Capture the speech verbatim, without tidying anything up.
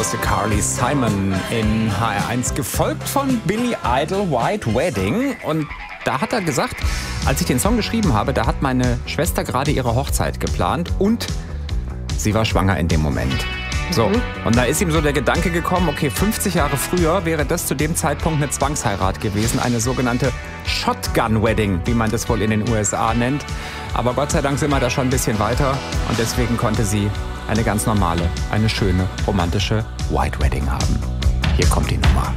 große Carly Simon in H R eins, gefolgt von Billy Idol, White Wedding. Und da hat er gesagt, als ich den Song geschrieben habe, da hat meine Schwester gerade ihre Hochzeit geplant und sie war schwanger in dem Moment. So, mhm. Und da ist ihm so der Gedanke gekommen, okay, fünfzig Jahre früher wäre das zu dem Zeitpunkt eine Zwangsheirat gewesen, eine sogenannte Shotgun-Wedding, wie man das wohl in den U S A nennt. Aber Gott sei Dank sind wir da schon ein bisschen weiter und deswegen konnte sie eine ganz normale, eine schöne, romantische White Wedding haben. Hier kommt die Nummer.